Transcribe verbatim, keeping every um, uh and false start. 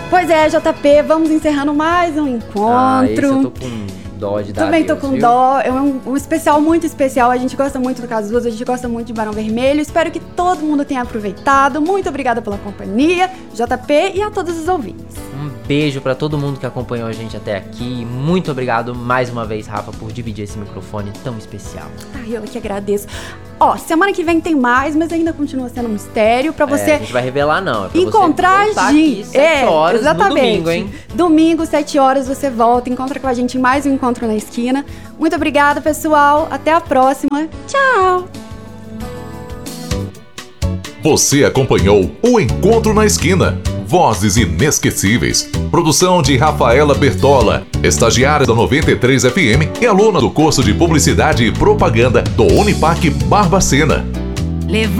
Pois é, J P, vamos encerrando mais um encontro. Ah, esse eu tô com dó de dar Também tô adeus, com viu? dó. É um, um especial muito especial. A gente gosta muito do Casuso, a gente gosta muito de Barão Vermelho. Espero que todo mundo tenha aproveitado. Muito obrigada pela companhia, J P, e a todos os ouvintes. Um beijo pra todo mundo que acompanhou a gente até aqui. Muito obrigado mais uma vez, Rafa, por dividir esse microfone tão especial. Ai, eu que agradeço. Ó, semana que vem tem mais, mas ainda continua sendo um mistério pra você. É, a gente vai revelar não, é pra encontrar você voltar a aqui gente. sete É, horas exatamente. no domingo, hein? Domingo, sete horas, você volta, encontra com a gente em mais um Encontro na Esquina. Muito obrigada, pessoal. Até a próxima. Tchau! Você acompanhou o Encontro na Esquina. Vozes inesquecíveis. Produção de Rafaela Bertola, estagiária da noventa e três F M e aluna do curso de Publicidade e Propaganda do Unipac Barbacena.